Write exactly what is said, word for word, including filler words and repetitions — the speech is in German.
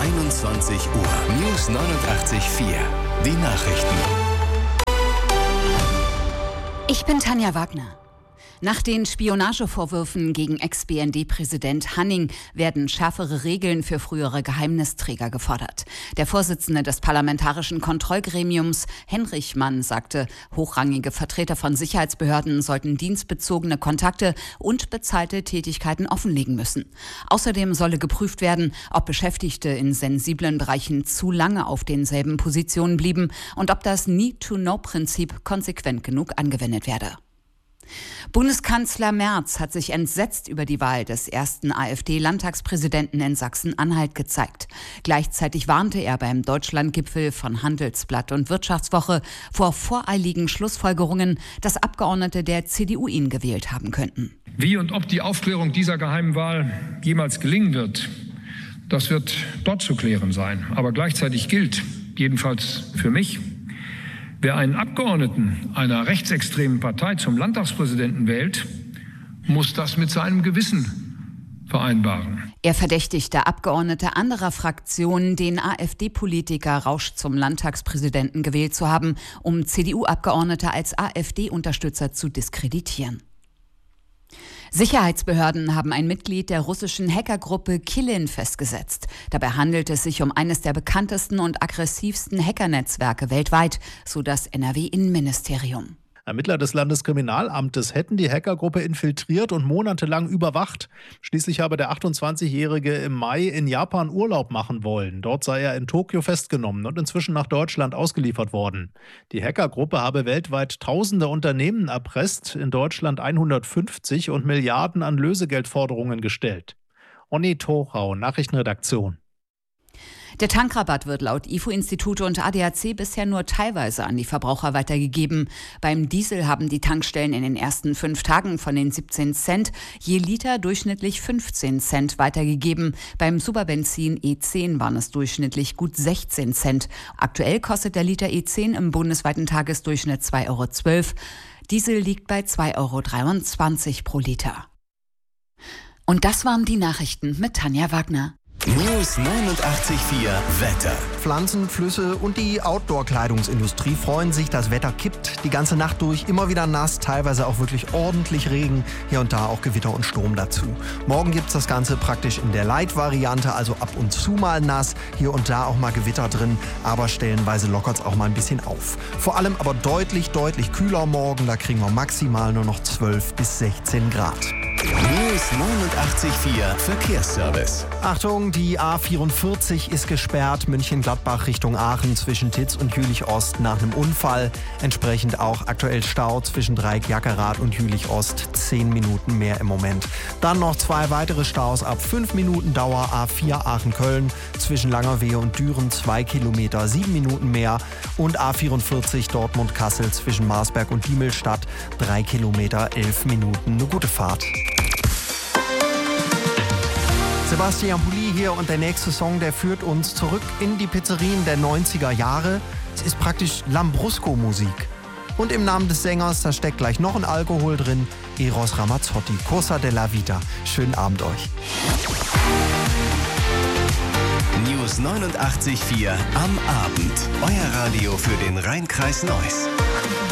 einundzwanzig Uhr. News neunundachtzig Komma vier. Die Nachrichten. Ich bin Tanja Wagner. Nach den Spionagevorwürfen gegen Ex-B N D-Präsident Hanning werden schärfere Regeln für frühere Geheimnisträger gefordert. Der Vorsitzende des Parlamentarischen Kontrollgremiums, Henrich Mann, sagte, hochrangige Vertreter von Sicherheitsbehörden sollten dienstbezogene Kontakte und bezahlte Tätigkeiten offenlegen müssen. Außerdem solle geprüft werden, ob Beschäftigte in sensiblen Bereichen zu lange auf denselben Positionen blieben und ob das Need-to-Know-Prinzip konsequent genug angewendet werde. Bundeskanzler Merz hat sich entsetzt über die Wahl des ersten AfD-Landtagspräsidenten in Sachsen-Anhalt gezeigt. Gleichzeitig warnte er beim Deutschlandgipfel von Handelsblatt und Wirtschaftswoche vor voreiligen Schlussfolgerungen, dass Abgeordnete der C D U ihn gewählt haben könnten. Wie und ob die Aufklärung dieser geheimen Wahl jemals gelingen wird, das wird dort zu klären sein. Aber gleichzeitig gilt, jedenfalls für mich, wer einen Abgeordneten einer rechtsextremen Partei zum Landtagspräsidenten wählt, muss das mit seinem Gewissen vereinbaren. Er verdächtigte Abgeordnete anderer Fraktionen, den AfD-Politiker Rausch zum Landtagspräsidenten gewählt zu haben, um C D U-Abgeordnete als AfD-Unterstützer zu diskreditieren. Sicherheitsbehörden haben ein Mitglied der russischen Hackergruppe Killin festgesetzt. Dabei handelt es sich um eines der bekanntesten und aggressivsten Hackernetzwerke weltweit, so das N R W-Innenministerium. Ermittler des Landeskriminalamtes hätten die Hackergruppe infiltriert und monatelang überwacht. Schließlich habe der achtundzwanzigjährige im Mai in Japan Urlaub machen wollen. Dort sei er in Tokio festgenommen und inzwischen nach Deutschland ausgeliefert worden. Die Hackergruppe habe weltweit tausende Unternehmen erpresst, in Deutschland hundertfünfzig und Milliarden an Lösegeldforderungen gestellt. Onni Torau, Nachrichtenredaktion. Der Tankrabatt wird laut I F O-Institute und A D A C bisher nur teilweise an die Verbraucher weitergegeben. Beim Diesel haben die Tankstellen in den ersten fünf Tagen von den siebzehn Cent je Liter durchschnittlich fünfzehn Cent weitergegeben. Beim Superbenzin E zehn waren es durchschnittlich gut sechzehn Cent. Aktuell kostet der Liter E zehn im bundesweiten Tagesdurchschnitt zwei Euro zwölf. Diesel liegt bei zwei Euro dreiundzwanzig pro Liter. Und das waren die Nachrichten mit Tanja Wagner. News neunundachtzig Komma vier Wetter. Pflanzen, Flüsse und die Outdoor-Kleidungsindustrie freuen sich, das Wetter kippt die ganze Nacht durch, immer wieder nass, teilweise auch wirklich ordentlich Regen, hier und da auch Gewitter und Sturm dazu. Morgen gibt es das Ganze praktisch in der Light-Variante, also ab und zu mal nass, hier und da auch mal Gewitter drin, aber stellenweise lockert es auch mal ein bisschen auf. Vor allem aber deutlich, deutlich kühler morgen, da kriegen wir maximal nur noch zwölf bis sechzehn Grad. News neunundachtzig Komma vier Verkehrsservice. Achtung, die A vierundvierzig ist gesperrt, München-Gladbach Richtung Aachen zwischen Titz und Jülich-Ost nach einem Unfall. Entsprechend auch aktuell Stau zwischen Dreieck Jackerath und Jülich-Ost, zehn Minuten mehr im Moment. Dann noch zwei weitere Staus ab fünf Minuten Dauer, A vier Aachen-Köln zwischen Langerwehe und Düren zwei Kilometer, sieben Minuten mehr. Und A vierundvierzig Dortmund-Kassel zwischen Marsberg und Diemelstadt drei Kilometer, elf Minuten. Eine gute Fahrt. Sebastian Pulli hier und der nächste Song, der führt uns zurück in die Pizzerien der neunziger Jahre. Es ist praktisch Lambrusco-Musik. Und im Namen des Sängers, da steckt gleich noch ein Alkohol drin, Eros Ramazzotti, Cosa della Vita. Schönen Abend euch. News neunundachtzig Komma vier am Abend. Euer Radio für den Rhein-Kreis Neuss.